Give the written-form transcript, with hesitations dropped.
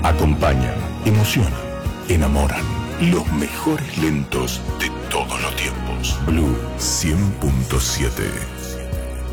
Acompañan, emocionan, enamoran. Los mejores lentos de todos los tiempos. Blue 100.7.